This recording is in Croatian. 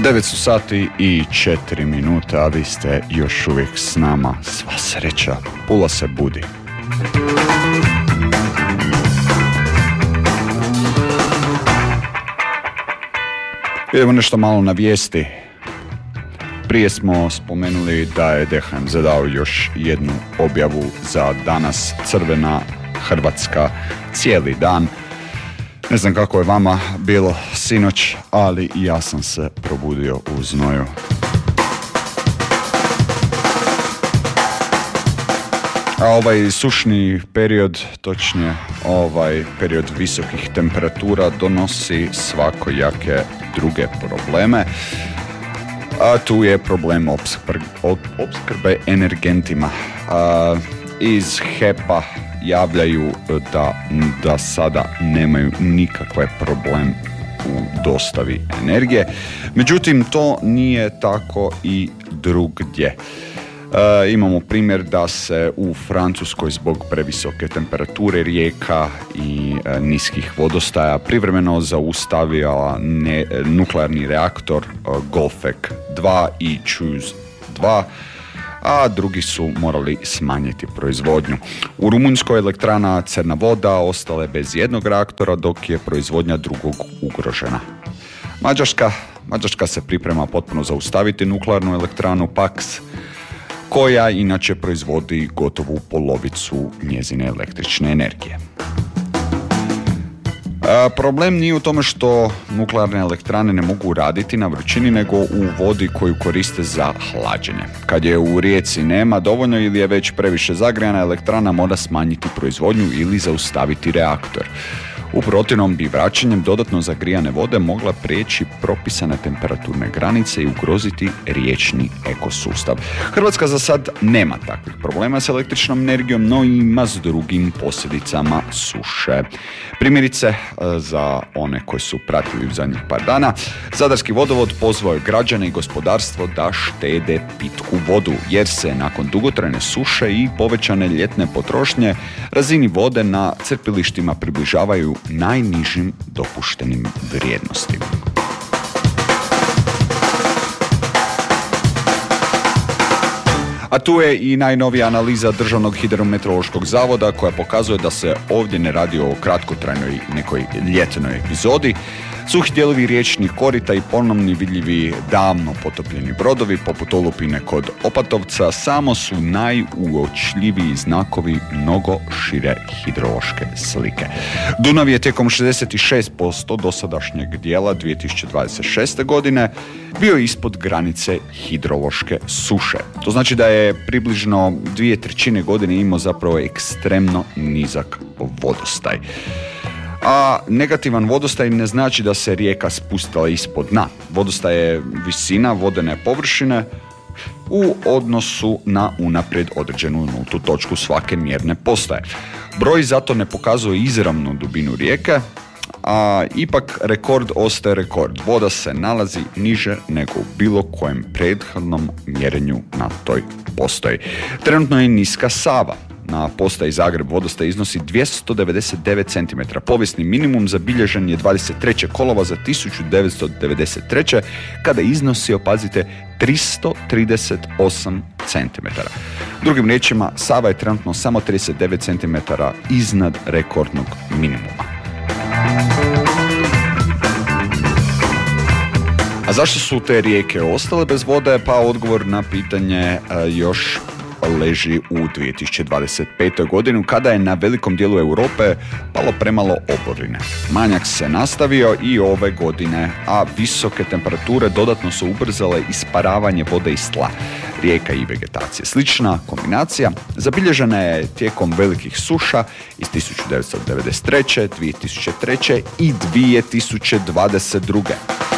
9 su sati i 4 minute, a vi ste još uvijek s nama. Sva sreća, Pula se budi. Idemo nešto malo na vijesti. Prije smo spomenuli da je DHMZ dao još jednu objavu za danas, crvena Hrvatska cijeli dan. Ne znam kako je vama bilo sinoć, ali i ja sam se probudio u znoju. A ovaj sušni period, točnije ovaj period visokih temperatura, donosi svakojake druge probleme. A tu je problem opskrbe energentima. Iz HEP-a javljaju da sada nemaju nikakve problem u dostavi energije. Međutim, to nije tako i drugdje. Imamo primjer da se u Francuskoj zbog previsoke temperature rijeka i niskih vodostaja privremeno zaustavila nuklearni reaktor Golfek 2 i Choose 2, a drugi su morali smanjiti proizvodnju. U Rumunjskoj elektrana Crna voda ostala je bez jednog reaktora, dok je proizvodnja drugog ugrožena. Mađarska se priprema potpuno zaustaviti nuklearnu elektranu Paks, koja inače proizvodi gotovu polovicu njezine električne energije. Problem nije u tome što nuklearne elektrane ne mogu raditi na vrućini, nego u vodi koju koriste za hlađenje. Kad je u rijeci nema dovoljno ili je već previše zagrijana, elektrana mora smanjiti proizvodnju ili zaustaviti reaktor. U protivnom bi vraćanjem dodatno zagrijane vode mogla prijeći propisane temperaturne granice i ugroziti riječni ekosustav. Hrvatska za sad nema takvih problema s električnom energijom, no ima s drugim posljedicama suše. Primjerice, za one koji su pratili u zadnjih par dana, Zadarski vodovod pozvao je građane i gospodarstvo da štede pitku vodu, jer se nakon dugotrajne suše i povećane ljetne potrošnje razini vode na crpilištima približavaju najnižim dopuštenim vrijednostima. A tu je i najnovija analiza Državnog hidrometeorološkog zavoda koja pokazuje da se ovdje ne radi o kratkotrajnoj nekoj ljetnoj epizodi. Suhi dijelovi riječnih korita i ponovni vidljivi davno potopljeni brodovi poput olupine kod Opatovca samo su najuočljiviji znakovi mnogo šire hidrološke slike. Dunav je tijekom 66% dosadašnjeg dijela 2026. godine bio ispod granice hidrološke suše. To znači da je približno 2/3 godine imao zapravo ekstremno nizak vodostaj. A negativan vodostaj ne znači da se rijeka spustila ispod dna. Vodostaj je visina vodene površine u odnosu na unaprijed određenu nultu točku svake mjerne postaje. Broj zato ne pokazuje izravnu dubinu rijeke, a ipak rekord ostaje rekord. Voda se nalazi niže nego u bilo kojem prethodnom mjerenju na toj postaji. Trenutno je niska Sava. Na postaji Zagreb vodostaj iznosi 299 cm. Povijesni minimum zabilježen je 23. kolovoza 1993. kada je iznosio, pazite, 338 cm. Drugim riječima, Sava je trenutno samo 39 cm iznad rekordnog minimuma. A zašto su te rijeke ostale bez vode? Pa odgovor na pitanje još leži u 2025. godinu, kada je na velikom dijelu Europe palo premalo oborine. Manjak se nastavio i ove godine, a visoke temperature dodatno su ubrzale isparavanje vode iz tla, rijeka i vegetacije. Slična kombinacija zabilježena je tijekom velikih suša iz 1993., 2003. i 2022.